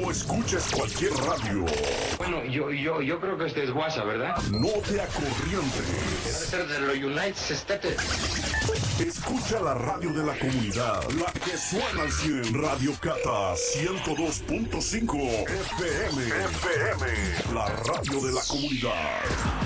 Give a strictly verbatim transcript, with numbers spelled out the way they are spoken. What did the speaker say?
No escuches cualquier radio. Bueno, yo, yo, yo creo que este es WhatsApp, ¿verdad? No te acorrientes. Debe ser de los United States. Escucha la radio de la comunidad, la que suena al cien. Radio Cata ciento dos punto cinco F M. F M. La radio de la comunidad.